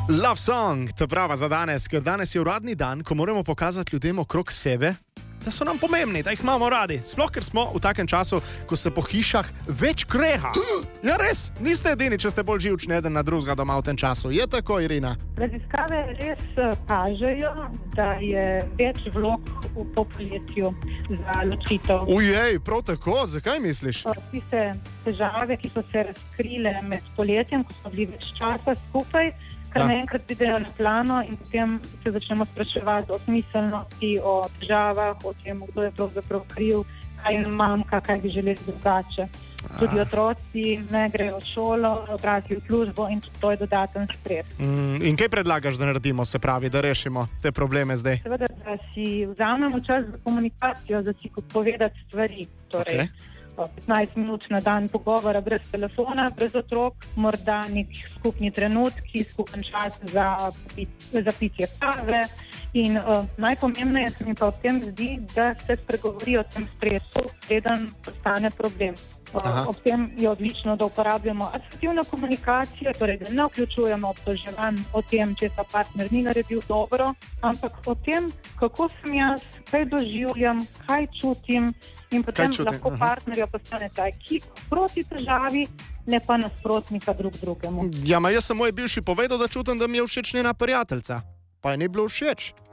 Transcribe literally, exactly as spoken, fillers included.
Love song, to je prava za danes, ker danes je uradni dan, ko moramo pokazati ljudem okrog sebe, da so nam pomembni, da jih imamo radi. Sploh, ker smo v takem času, ko se po hišah več kreha. Ja, res, niste edini, če ste bolj živčni eden na drugega doma v tem času. Je tako, Irina? Raziskave res kažejo, da je več vlog v popoletju za ločitev. Ujej, prav tako, zakaj misliš? Tiste težave, ki so se razkrile med poletjem, ko smo bili več časa skupaj, kar naenkrat pridejo na plano in potem se začnemo spraševati o smiselnosti, o težavah, o tem, kdo je pravzaprav kriv, kaj nam manjka, kaj bi želeli drugače. Tudi otroci ne grejo v šolo, odrasli v službo in to je dodaten stres. Mm, in kaj predlagaš, da naredimo, se pravi, da rešimo te probleme zdaj? Seveda, da si vzamemo čas za komunikacijo, za si povedati stvari. Torej, okay. petnajst minut na dan pogovora brez telefona, brez otrok, morda neki skupni trenutki, skupen čas za, za pitje kave. In uh, najpomembneje se mi pa v tem zdi, da se spregovori o tem stresu, preden postane problem. Uh, ob tem je odlično, da uporabljamo asertivno komunikacijo, torej da ne vključujemo obtoževanj o tem, če pa partner ni naredil dobro, ampak o tem, kako sem jaz, kaj doživljam, kaj čutim in potem čutim? lahko Aha. partnerja postane ta ekip proti težavi, ne pa nasprotnika drug drugemu. Ja, ma jaz sem moj bivši povedal, da čutim, da mi je všeč njena prijateljica. Pa je ni bilo všeč.